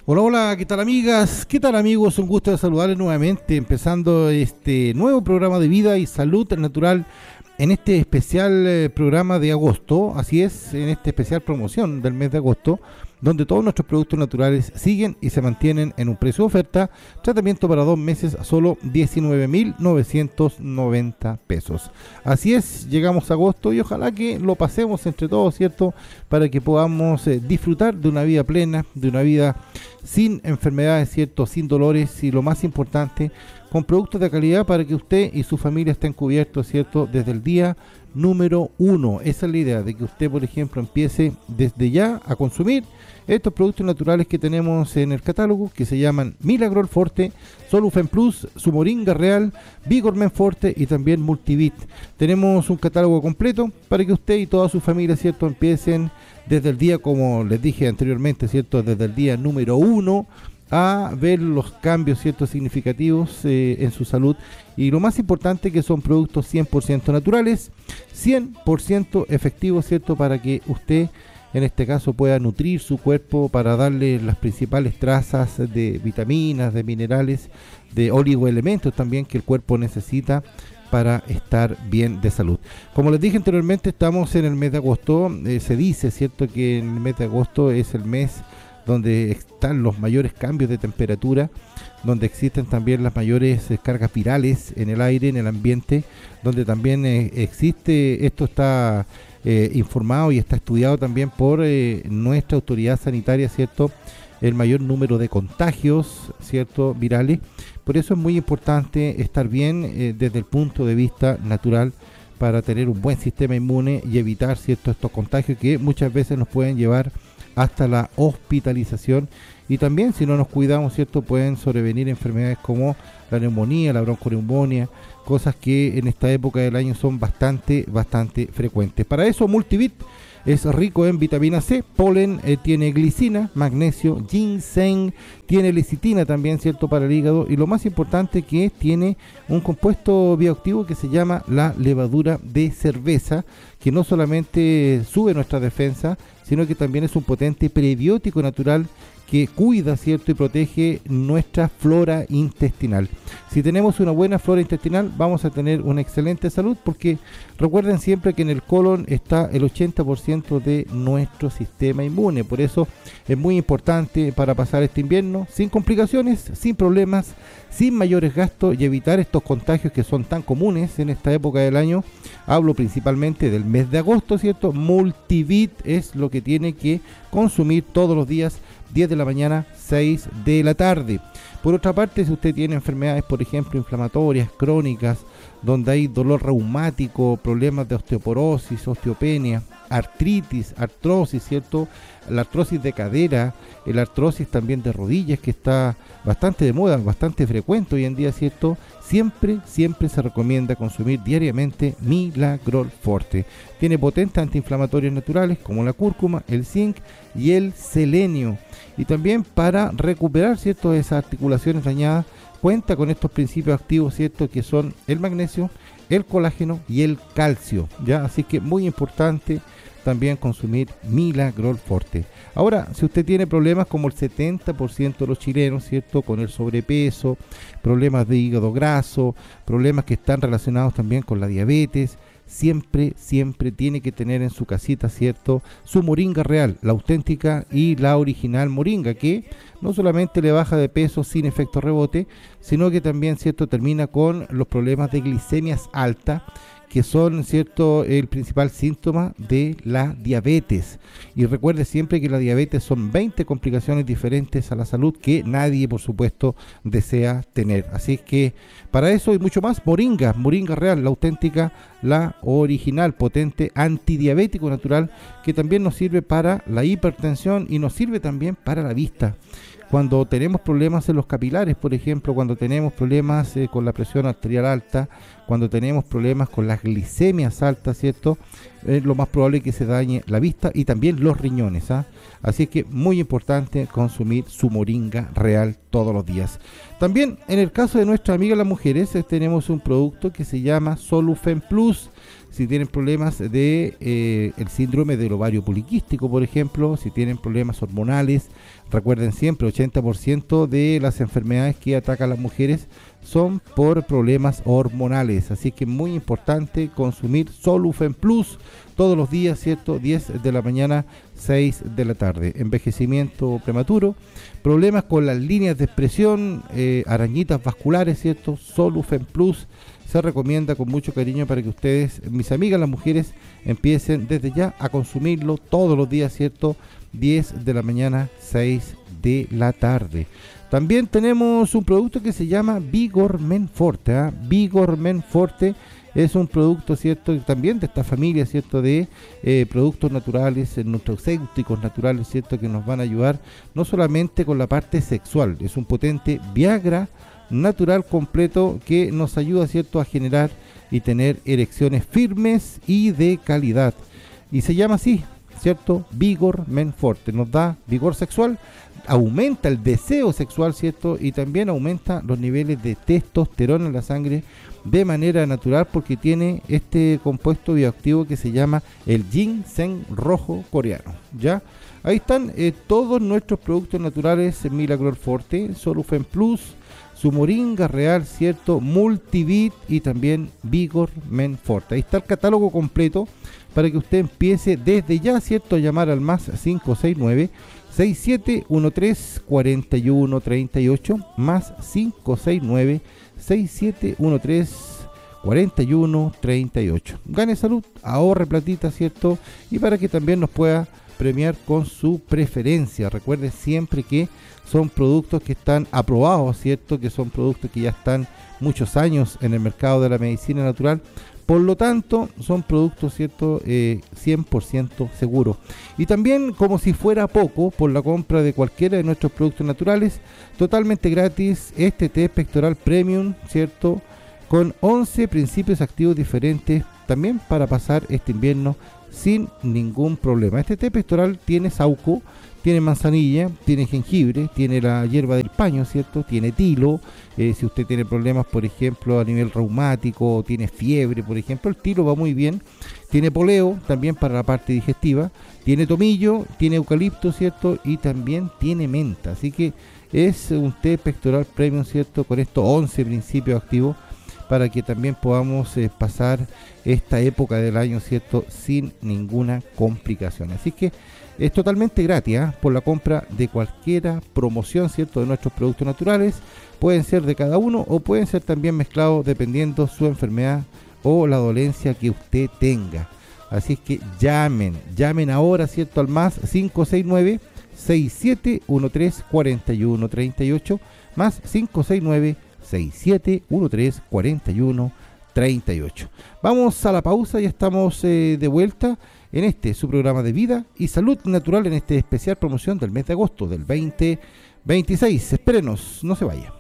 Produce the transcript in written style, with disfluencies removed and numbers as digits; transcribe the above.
Hola, hola, ¿qué tal amigas? ¿Qué tal amigos? Un gusto de saludarles nuevamente, empezando este nuevo programa de vida y salud natural en este especial programa de agosto, así es, en esta especial promoción del mes de agosto, donde todos nuestros productos naturales siguen y se mantienen en un precio de oferta, tratamiento para 2 meses a solo 19.990 pesos. Así es, llegamos a agosto y ojalá que lo pasemos entre todos, ¿cierto? Para que podamos disfrutar de una vida plena, de una vida sin enfermedades, ¿cierto? Sin dolores y lo más importante, con productos de calidad para que usted y su familia estén cubiertos, ¿cierto? Desde el día número 1. Esa es la idea, de que usted, por ejemplo, empiece desde ya a consumir estos productos naturales que tenemos en el catálogo, que se llaman Milagrol Forte, Solufen Plus, su Moringa Real, Vigormen Forte y también Multivit. Tenemos un catálogo completo para que usted y toda su familia, ¿cierto?, empiecen desde el día, como les dije anteriormente, ¿cierto?, desde el día número 1 a ver los cambios, ¿cierto?, significativos en su salud. Y lo más importante, que son productos 100% naturales, 100% efectivos, ¿cierto?, para que usted en este caso pueda nutrir su cuerpo, para darle las principales trazas de vitaminas, de minerales, de oligoelementos también que el cuerpo necesita para estar bien de salud. Como les dije anteriormente, estamos en el mes de agosto. Se dice, ¿cierto?, que en el mes de agosto es el mes donde están los mayores cambios de temperatura, donde existen también las mayores cargas virales en el aire, en el ambiente, donde también existe, esto está informado y está estudiado también por nuestra autoridad sanitaria, ¿cierto?, el mayor número de contagios, ¿cierto?, virales. Por eso es muy importante estar bien desde el punto de vista natural, para tener un buen sistema inmune y evitar, ¿cierto?, estos contagios que muchas veces nos pueden llevar hasta la hospitalización. Y también, si no nos cuidamos, ¿cierto?, pueden sobrevenir enfermedades como la neumonía, la bronconeumonía, cosas que en esta época del año son bastante frecuentes. Para eso, Multivit es rico en vitamina C, polen, tiene glicina, magnesio, ginseng, tiene lecitina también, ¿cierto?, para el hígado. Y lo más importante, que tiene un compuesto bioactivo que se llama la levadura de cerveza, que no solamente sube nuestra defensa, sino que también es un potente prebiótico natural que cuida, ¿cierto?, y protege nuestra flora intestinal. Si tenemos una buena flora intestinal, vamos a tener una excelente salud, porque recuerden siempre que en el colon está el 80% de nuestro sistema inmune. Por eso es muy importante, para pasar este invierno sin complicaciones, sin problemas, sin mayores gastos, y evitar estos contagios que son tan comunes en esta época del año. Hablo principalmente del mes de agosto, ¿cierto? Multivit es lo que tiene que consumir todos los días, 10 de la mañana, 6 de la tarde. Por otra parte, si usted tiene enfermedades, por ejemplo, inflamatorias, crónicas, donde hay dolor reumático, problemas de osteoporosis, osteopenia, artritis, artrosis, ¿cierto?, la artrosis de cadera, la artrosis también de rodillas, que está bastante de moda, bastante frecuente hoy en día, ¿cierto?, siempre se recomienda consumir diariamente Milagrol Forte. Tiene potentes antiinflamatorios naturales como la cúrcuma, el zinc y el selenio. Y también para recuperar, ¿cierto?, esas articulaciones dañadas, cuenta con estos principios activos, ¿cierto?, que son el magnesio, el colágeno y el calcio, ¿ya? Así que muy importante también consumir Milagrol Forte. Ahora, si usted tiene problemas como el 70% de los chilenos, ¿cierto?, con el sobrepeso, problemas de hígado graso, problemas que están relacionados también con la diabetes, siempre tiene que tener en su casita, ¿cierto?, su Moringa Real, la auténtica y la original Moringa, que no solamente le baja de peso sin efecto rebote, sino que también, ¿cierto?, termina con los problemas de glicemias altas, que son, ¿cierto?, el principal síntoma de la diabetes. Y recuerde siempre que la diabetes son 20 complicaciones diferentes a la salud que nadie, por supuesto, desea tener. Así que para eso y mucho más, Moringa Real, la auténtica, la original, potente, antidiabético natural, que también nos sirve para la hipertensión y nos sirve también para la vista. Cuando tenemos problemas en los capilares, por ejemplo, cuando tenemos problemas con la presión arterial alta, cuando tenemos problemas con las glicemias altas, ¿cierto?, es lo más probable que se dañe la vista y también los riñones, ¿ah? Así que muy importante consumir su Moringa Real todos los días. También en el caso de nuestra amiga las mujeres, tenemos un producto que se llama Solufen Plus, si tienen problemas de el síndrome del ovario poliquístico, por ejemplo, si tienen problemas hormonales. Recuerden siempre, 80% de las enfermedades que atacan a las mujeres son por problemas hormonales, así que es muy importante consumir Solufen Plus todos los días, ¿cierto? 10 de la mañana, 6 de la tarde. Envejecimiento prematuro, problemas con las líneas de expresión, arañitas vasculares, ¿cierto? Solufen Plus se recomienda con mucho cariño para que ustedes, mis amigas las mujeres, empiecen desde ya a consumirlo todos los días, ¿cierto? 10 de la mañana, 6 de la tarde. También tenemos un producto que se llama Vigor Men Forte. Vigor Men Forte es un producto, ¿cierto? También de esta familia, ¿cierto? De productos naturales, nutracéuticos naturales, ¿cierto? Que nos van a ayudar no solamente con la parte sexual. Es un potente Viagra natural completo que nos ayuda, ¿cierto? A generar y tener erecciones firmes y de calidad. Y se llama así, ¿cierto? Vigor Men Forte. Nos da vigor sexual, aumenta el deseo sexual, ¿cierto? Y también aumenta los niveles de testosterona en la sangre de manera natural, porque tiene este compuesto bioactivo que se llama el ginseng rojo coreano. ¿Ya? Ahí están todos nuestros productos naturales, Milagro Forte, Solufen Plus, su moringa real, ¿cierto? Multivit y también Vigor Men Forte. Ahí está el catálogo completo para que usted empiece desde ya, ¿cierto? A llamar al más 569 6713 4138, más 569 6713 4138. Gane salud, ahorre platita, ¿cierto? Y para que también nos pueda premiar con su preferencia. Recuerde siempre que son productos que están aprobados, ¿cierto? Que son productos que ya están muchos años en el mercado de la medicina natural. Por lo tanto, son productos, ¿cierto? 100% seguros. Y también, como si fuera poco, por la compra de cualquiera de nuestros productos naturales, totalmente gratis, este té pectoral premium, ¿cierto? Con 11 principios activos diferentes, también para pasar este invierno sin ningún problema. Este té pectoral tiene sauco, tiene manzanilla, tiene jengibre, tiene la hierba del paño, ¿cierto? Tiene tilo. Si usted tiene problemas, por ejemplo, a nivel reumático, o tiene fiebre, por ejemplo, el tilo va muy bien. Tiene poleo, también para la parte digestiva. Tiene tomillo, tiene eucalipto, ¿cierto? Y también tiene menta. Así que es un té pectoral premium, ¿cierto? Con estos 11 principios activos, para que también podamos pasar esta época del año, ¿cierto? Sin ninguna complicación. Así que es totalmente gratis, por la compra de cualquiera promoción, ¿cierto? De nuestros productos naturales. Pueden ser de cada uno o pueden ser también mezclados dependiendo su enfermedad o la dolencia que usted tenga. Así es que llamen ahora, ¿cierto? Al más 569 6713 4138, más 569 6713 4138. Vamos a la pausa y estamos de vuelta en su programa de vida y salud natural, en este especial promoción del mes de agosto del 2026. Espérenos, no se vaya.